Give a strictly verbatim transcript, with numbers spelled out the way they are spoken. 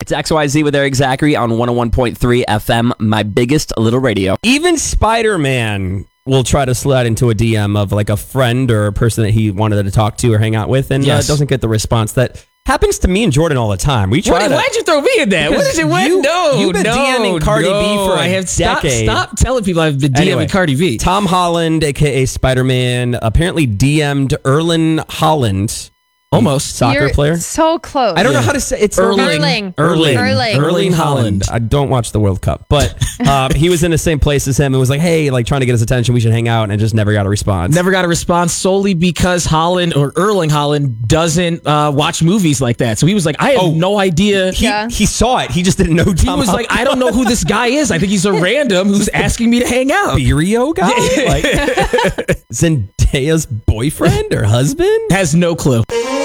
It's X Y Z with Eric Zachary on one oh one point three F M, my biggest little radio. Even Spider-Man will try to slide into a D M of like a friend or a person that he wanted to talk to or hang out with, and Yes. uh, doesn't get the response that happens to me and Jordan all the time. We try What, to. why'd you throw me in that? What is it? What? You- no, you've been no, DMing Cardi B no. for a I have stop, decade. Stop telling people I've been DMing Anyway, Cardi B. Tom Holland, aka Spider-Man, apparently D M'd Erling Holland, Almost. soccer You're player. so close. I don't know how to say it's Erling. Erling. Erling. Erling. Erling Holland. I don't watch the World Cup, but um, he was in the same place as him and was like, hey, like trying to get his attention. We should hang out, and just never got a response. Never got a response solely because Holland or Erling Holland doesn't uh, watch movies like that. So he was like, I have Oh. no idea. He, Yeah. he saw it. He just didn't know Tom He was Holland. like, I don't know who this guy is. I think he's a random who's asking me to hang out. Birio guy? Like Zendaya's boyfriend or husband? Has no clue.